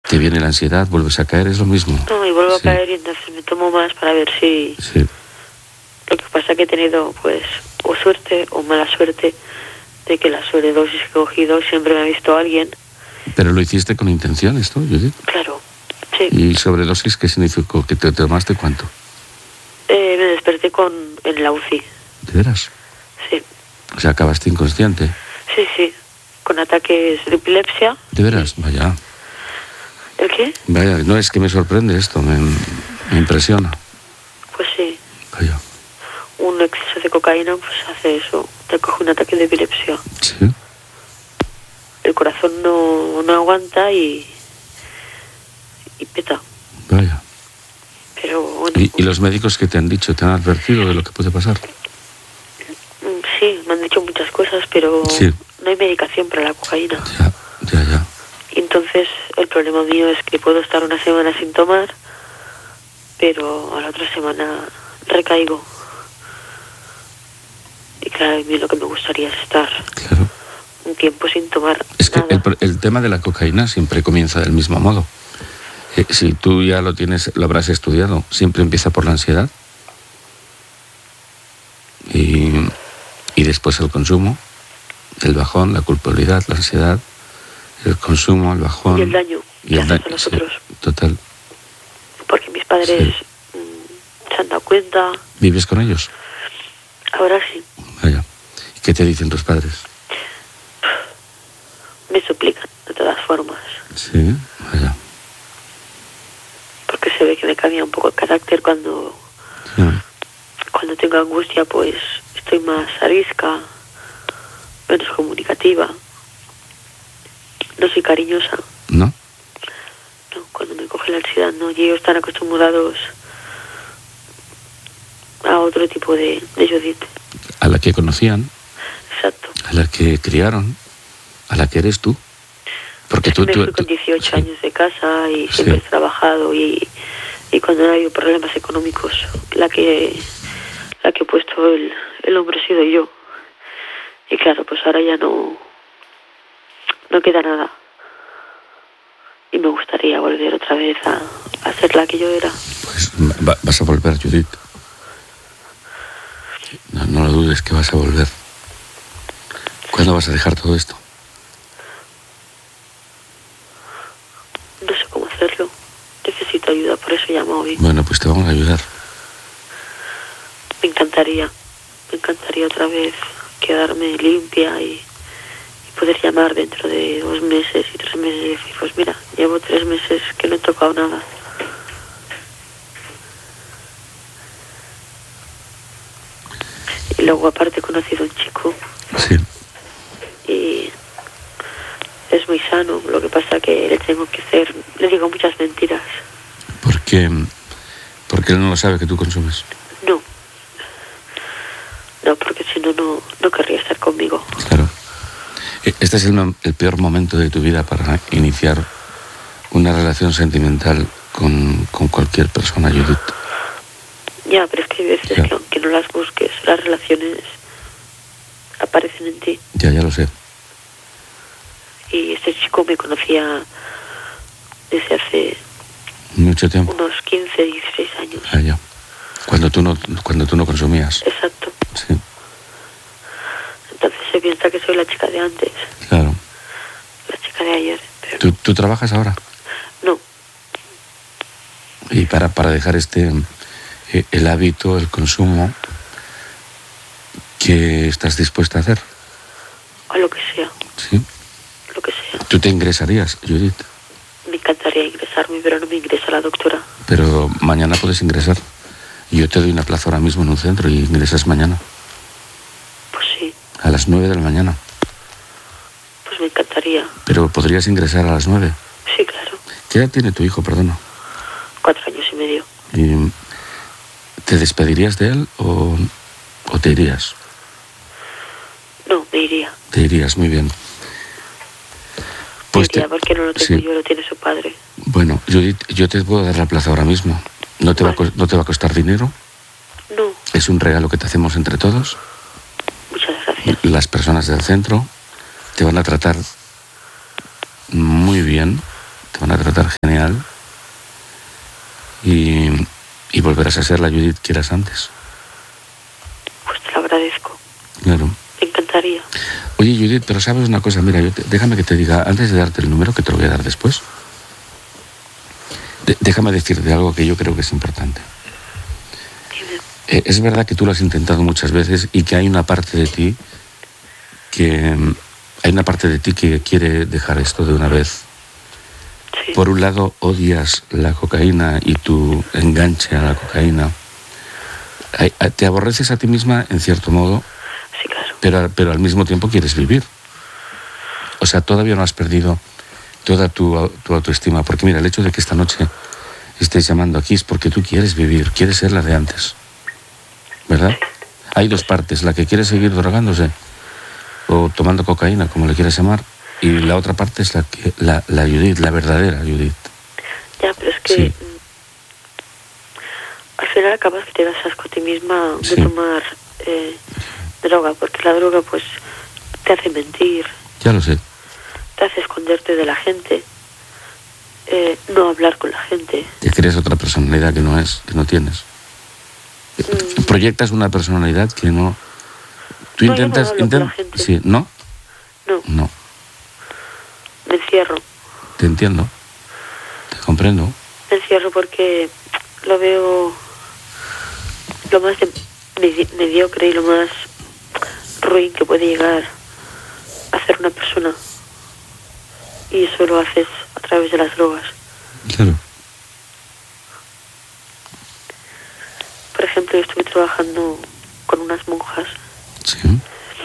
Te viene la ansiedad, vuelves a caer, es lo mismo. No, y vuelvo a caer y entonces me tomo más para ver si... Sí. Lo que pasa es que he tenido, pues, o suerte o mala suerte de que la sobredosis que he cogido siempre me ha visto alguien. Pero lo hiciste con intención esto, Judith. Claro, sí. ¿Y sobredosis qué significó? ¿Que te tomaste cuánto? Me desperté en la UCI. ¿De veras? Sí. O sea, acabaste inconsciente. Sí, sí. Con ataques de epilepsia. ¿De veras? Vaya. ¿El qué? Vaya, no es que me sorprende esto, me impresiona. Pues sí. Vaya. Un exceso de cocaína pues hace eso. Te coge un ataque de epilepsia. Sí. El corazón no aguanta y peta. Vaya. Pero bueno. ¿Y los médicos que te han dicho, te han advertido de lo que puede pasar? Sí, me han dicho muchas cosas, pero sí. No hay medicación para la cocaína. Ya. Y entonces el problema mío es que puedo estar una semana sin tomar, pero a la otra semana recaigo. Y claro, a mí lo que me gustaría es estar un tiempo sin tomar es que nada. El tema de la cocaína siempre comienza del mismo modo. Si tú ya lo habrás estudiado, siempre empieza por la ansiedad y después el consumo, el bajón, la culpabilidad, la ansiedad, el consumo, el bajón. Y el daño que hace a nosotros. Sí, total. Porque mis padres se han dado cuenta. ¿Vives con ellos? Ahora sí. Vaya. ¿Y qué te dicen tus padres? Me suplican, de todas formas. Sí, vaya. Porque se ve que me cambia un poco el carácter cuando tengo angustia, pues estoy más arisca, menos comunicativa. No soy cariñosa. ¿No? No, cuando me coge la ansiedad no. Y ellos están acostumbrados a otro tipo de Judith. A la que conocían. Exacto. A la que criaron. A la que eres tú. Porque tú me fui con 18 años de casa y siempre he trabajado y cuando no ha habido problemas económicos la que he puesto el hombro he sido yo. Y claro, pues ahora ya no queda nada. Y me gustaría volver otra vez a ser la que yo era. Pues vas a volver, Judith. No lo dudes que vas a volver. ¿Cuándo vas a dejar todo esto? No sé cómo hacerlo. Necesito ayuda, por eso llamo hoy. Bueno, pues te vamos a ayudar. Me encantaría otra vez quedarme limpia y poder llamar dentro de 2 meses y 3 meses y decir, pues mira, llevo 3 meses que no he tocado nada. Y luego aparte he conocido a un chico. Sí. Y es muy sano, lo que pasa que le digo muchas mentiras. Porque él no lo sabe que tú consumes. No, porque si no, no querría estar conmigo. Claro. Este es el peor momento de tu vida para iniciar una relación sentimental con cualquier persona, Judith. Ya, pero es que hay veces que aunque no las busques, las relaciones aparecen en ti. Ya lo sé. Y este chico me conocía desde hace mucho tiempo. Unos 15, 16 años. Ya. Cuando tú no consumías. Exacto. Sí. Entonces se piensa que soy la chica de antes. Claro. La chica de ayer. Pero ¿Tú trabajas ahora? No. Y para dejar el hábito, el consumo, ¿qué estás dispuesta a hacer? A lo que sea. Sí. Lo que sea. ¿Tú te ingresarías, Judith? Me encantaría ingresarme, pero no me ingresa la doctora. Pero mañana puedes ingresar. Yo te doy una plaza ahora mismo en un centro y ingresas mañana. Pues sí. A las 9 de la mañana. Pues me encantaría. Pero podrías ingresar a las 9. Sí, claro. ¿Qué edad tiene tu hijo, perdona? 4 años y medio. ¿Y te despedirías de él o te irías? No, me iría. Te irías, muy bien. Pues me iría porque no lo tengo yo, lo tiene su padre. Bueno, Judith, yo te puedo dar la plaza ahora mismo. ¿No te va a costar dinero? No. Es un regalo que te hacemos entre todos. Muchas gracias. Las personas del centro te van a tratar muy bien, te van a tratar genial. Y volverás a ser la Judith que eras antes. Pues te lo agradezco. Claro. Me encantaría. Oye, Judith, pero sabes una cosa, mira, déjame que te diga, antes de darte el número, que te lo voy a dar después, déjame decirte algo que yo creo que es importante. Dime. Es verdad que tú lo has intentado muchas veces y que hay una parte de ti que quiere dejar esto de una vez. Sí. Por un lado, odias la cocaína y tu enganche a la cocaína. Te aborreces a ti misma, en cierto modo, Sí, claro. pero al mismo tiempo quieres vivir. O sea, todavía no has perdido toda tu autoestima. Porque mira, el hecho de que esta noche estés llamando aquí es porque tú quieres vivir, quieres ser la de antes. ¿Verdad? Hay dos partes, la que quiere seguir drogándose o tomando cocaína, como le quieras llamar, y la otra parte es la Judith, la verdadera Judith. Ya, pero es que Sí. Al final acabas que te das asco a ti misma de Sí. tomar droga, porque la droga pues te hace mentir, Ya lo sé. te hace esconderte de la gente, no hablar con la gente. Te crees otra personalidad que no tienes. Proyectas una personalidad que no... Tú No, yo no intentas... hablo con la gente. Sí, ¿no? No, No, me encierro. te entiendo. Te comprendo. Me encierro porque lo veo lo más mediocre y lo más ruin que puede llegar a ser una persona. Y eso lo haces a través de las drogas. Claro. Por ejemplo, yo estuve trabajando con unas monjas Sí,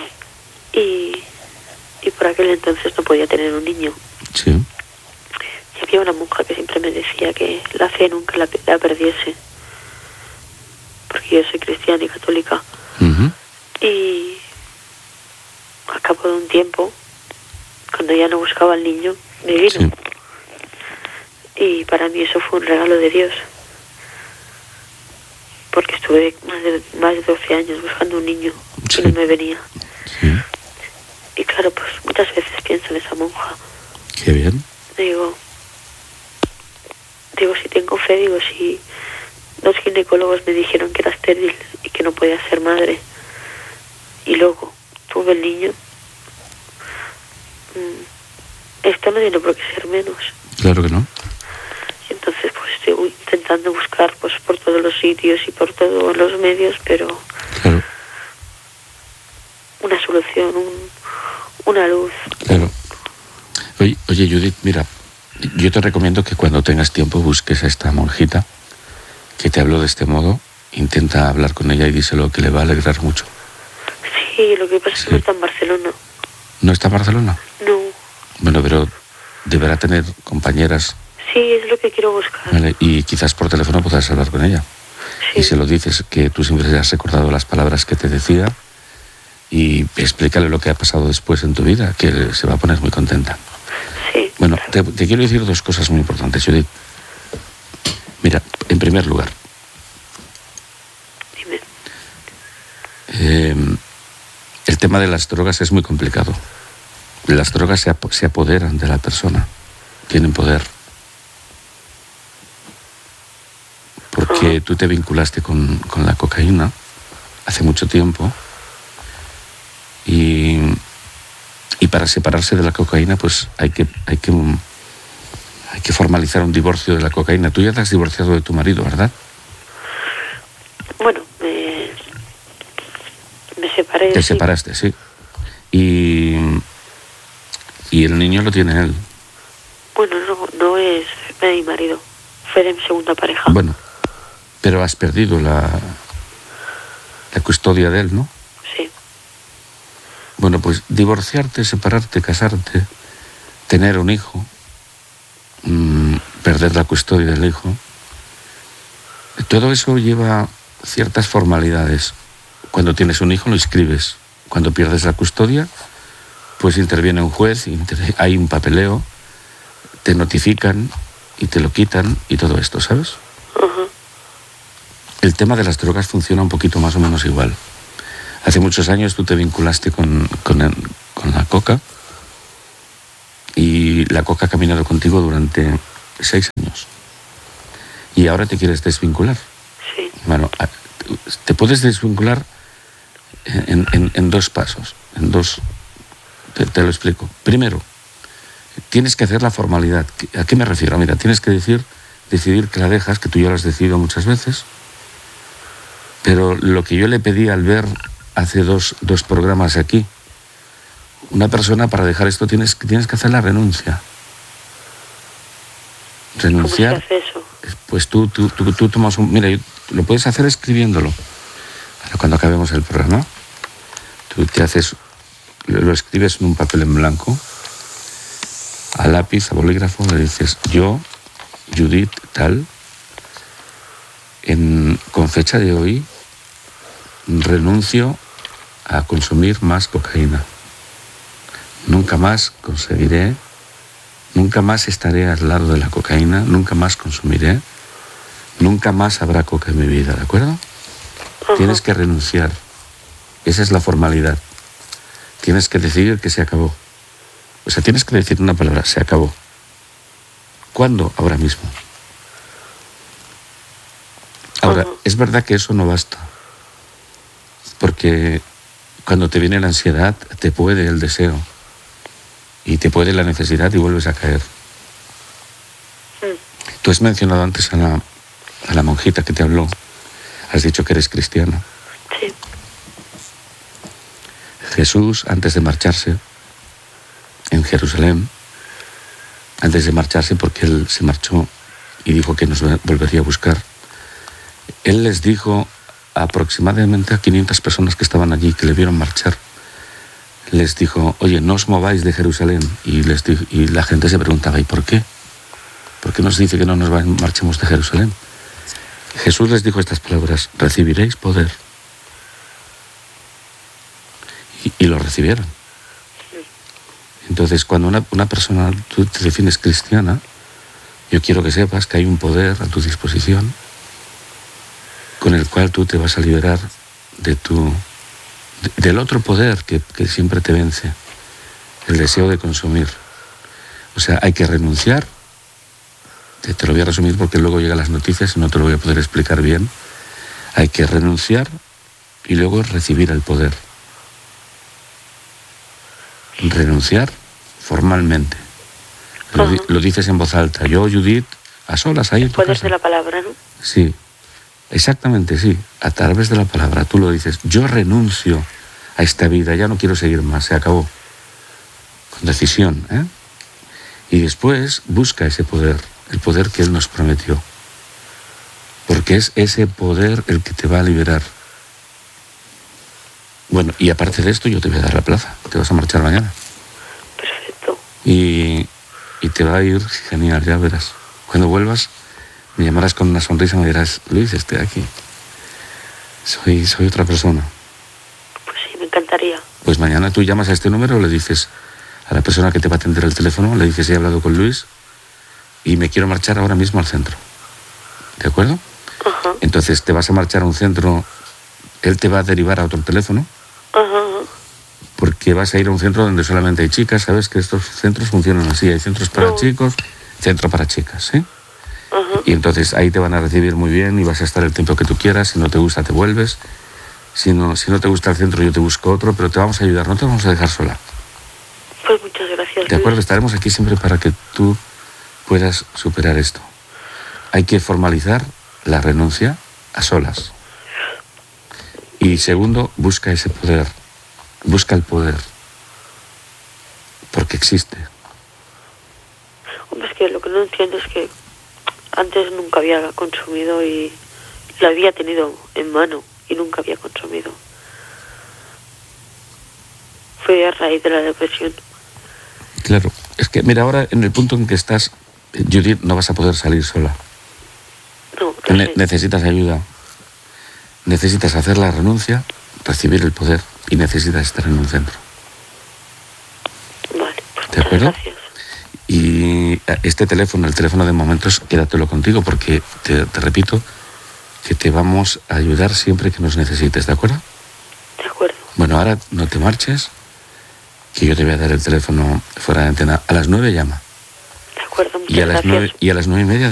y por aquel entonces no podía tener un niño. sí. Y había una monja que siempre me decía que la fe nunca la perdiese, porque yo soy cristiana y católica. Ujú. Y a cabo de un tiempo, cuando ya no buscaba al niño, me vino. Sí. Y para mí eso fue un regalo de Dios, porque estuve más de 12 años buscando un niño Sí. y no me venía. Sí. Y claro, pues muchas veces pienso en esa monja. Qué bien. Digo, si tengo fe, digo, si 2 ginecólogos me dijeron que era estéril y que no podía ser madre, y luego tuve el niño, esto no tiene por qué ser menos. Claro que no. Y entonces pues estoy intentando buscar pues por todos los sitios y por todos los medios, pero Claro, una solución, una luz. claro. Oye, Judith, mira, yo te recomiendo que cuando tengas tiempo busques a esta monjita que te habló de este modo, intenta hablar con ella y díselo que le va a alegrar mucho. Sí, lo que pasa es que Sí. no está en Barcelona. ¿No está en Barcelona? No. Bueno, pero deberá tener compañeras, Sí, es lo que quiero buscar. ¿vale? Y quizás por teléfono podrás hablar con ella. Sí. Y se lo dices, que tú siempre has recordado las palabras que te decía, y explícale lo que ha pasado después en tu vida, que se va a poner muy contenta. Sí. Bueno, te quiero decir 2 cosas muy importantes, Judith. Mira, en primer lugar, Dime. el tema de las drogas es muy complicado. Las drogas se apoderan de la persona, tienen poder. Porque tú te vinculaste con la cocaína hace mucho tiempo y para separarse de la cocaína pues hay que formalizar un divorcio de la cocaína. Tú ya te has divorciado de tu marido, ¿verdad? Bueno, me separé. Te sí. separaste, sí. Y el niño lo tiene él. Bueno, no es de mi marido, fue de mi segunda pareja. Bueno, pero has perdido la custodia de él, ¿no? Sí. Bueno, pues divorciarte, separarte, casarte, tener un hijo, perder la custodia del hijo, todo eso lleva ciertas formalidades. Cuando tienes un hijo lo inscribes. Cuando pierdes la custodia, pues interviene un juez, hay un papeleo, te notifican y te lo quitan y todo esto, ¿sabes? Ajá. El tema de las drogas funciona un poquito más o menos igual. Hace muchos años tú te vinculaste con la coca y la coca ha caminado contigo durante 6 años. Y ahora te quieres desvincular. Sí. Bueno, te puedes desvincular en dos pasos, en dos. Te lo explico. Primero, tienes que hacer la formalidad. ¿A qué me refiero? Mira, tienes que decidir que la dejas, que tú ya lo has decidido muchas veces, pero lo que yo le pedí al ver hace dos programas aquí, una persona para dejar esto tienes que hacer la renuncia. Renunciar. ¿Cómo se hace eso? Pues tú tomas mira, lo puedes hacer escribiéndolo. Ahora, cuando acabemos el programa, tú lo escribes en un papel en blanco, a lápiz, a bolígrafo, le dices: yo, Judith, tal, con fecha de hoy, renuncio a consumir más cocaína. Nunca más conseguiré, nunca más estaré al lado de la cocaína, nunca más consumiré, nunca más habrá coca en mi vida, ¿de acuerdo? Uh-huh. Tienes que renunciar. Esa es la formalidad. Tienes que decidir que se acabó. O sea, tienes que decir una palabra: se acabó. ¿Cuándo? Ahora mismo. Ahora, Uh-huh. es verdad que eso no basta. Porque cuando te viene la ansiedad, te puede el deseo. Y te puede la necesidad y vuelves a caer. Tú has mencionado antes a la monjita que te habló. Has dicho que eres cristiana. Sí. Jesús, antes de marcharse en Jerusalén, antes de marcharse, porque Él se marchó y dijo que nos volvería a buscar, Él les dijo aproximadamente a 500 personas que estaban allí, que le vieron marchar, les dijo: oye, no os mováis de Jerusalén. Y la gente se preguntaba: ¿y por qué? ¿Por qué nos dice que no nos marchemos de Jerusalén? Jesús les dijo estas palabras: recibiréis poder. Y lo recibieron. Entonces, cuando una persona, tú te defines cristiana, yo quiero que sepas que hay un poder a tu disposición con el cual tú te vas a liberar del otro poder que siempre te vence, el deseo de consumir. O sea, hay que renunciar. Te lo voy a resumir porque luego llegan las noticias y no te lo voy a poder explicar bien. Hay que renunciar y luego recibir el poder. Renunciar formalmente. Lo dices en voz alta. Yo, Judith, a solas ahí en tu Poder casa. de la palabra, ¿no? Sí, exactamente, sí. A través de la palabra. Tú lo dices: yo renuncio a esta vida, ya no quiero seguir más, se acabó. Con decisión, ¿eh? Y después busca ese poder, el poder que Él nos prometió. Porque es ese poder el que te va a liberar. Bueno, y aparte de esto, yo te voy a dar la plaza. Te vas a marchar mañana. Perfecto. Y te va a ir genial, ya verás. Cuando vuelvas, me llamarás con una sonrisa y me dirás: Luis, estoy aquí. Soy otra persona. Pues sí, me encantaría. Pues mañana tú llamas a este número, le dices a la persona que te va a atender el teléfono, le dices: he hablado con Luis y me quiero marchar ahora mismo al centro. ¿De acuerdo? Ajá. Entonces te vas a marchar a un centro, él te va a derivar a otro teléfono. Ajá. Porque vas a ir a un centro donde solamente hay chicas. Sabes que estos centros funcionan así: hay centros para chicos, centro para chicas, ¿sí? Ajá. Y entonces ahí te van a recibir muy bien y vas a estar el tiempo que tú quieras. Si no te gusta, te vuelves. Si no te gusta el centro, yo te busco otro, pero te vamos a ayudar, no te vamos a dejar sola. Pues muchas gracias. De acuerdo, estaremos aquí siempre para que tú puedas superar esto. Hay que formalizar la renuncia a solas. Y segundo, busca ese poder. Busca el poder. Porque existe. Hombre, es que lo que no entiendo es que antes nunca había consumido y lo había tenido en mano y nunca había consumido. Fue a raíz de la depresión. Claro, es que mira, ahora en el punto en que estás, Judith, no vas a poder salir sola. No, no sé. Necesitas ayuda. Necesitas hacer la renuncia, recibir el poder y necesitas estar en un centro. Vale, pues ¿De muchas acuerdo? gracias. Y este teléfono, el teléfono de momentos, quédatelo contigo porque te repito que te vamos a ayudar siempre que nos necesites, ¿de acuerdo? De acuerdo. Bueno, ahora no te marches, que yo te voy a dar el teléfono fuera de antena. A las 9 llama. De acuerdo, muchas Y a las gracias. 9:30